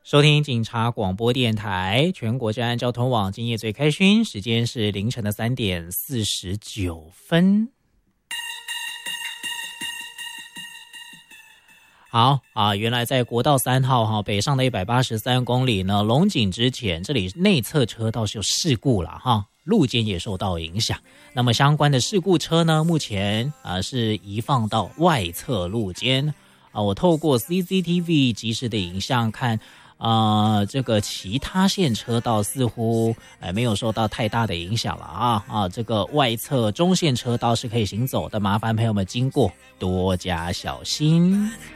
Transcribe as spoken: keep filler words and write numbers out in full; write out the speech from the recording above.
收听警察广播电台全国治安交通网，今夜最开勋，时间是凌晨的三点四十九分。好啊，原来在国道三号哈北上的一百八十三公里呢，龙井之前这里内侧车道是有事故了哈，路肩也受到影响。那么相关的事故车呢，目前啊是移放到外侧路肩啊。我透过 C C T V 即时的影像看。呃，这个其他线车道似乎呃没有受到太大的影响了啊啊，这个外侧中线车道是可以行走的，麻烦朋友们经过多加小心。